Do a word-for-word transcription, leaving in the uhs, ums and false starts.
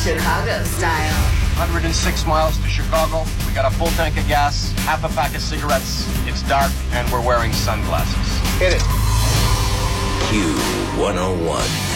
Chicago style. one hundred six miles to Chicago. We got a full tank of gas, half a pack of cigarettes. It's dark, and we're wearing sunglasses. Hit it. Q one oh one.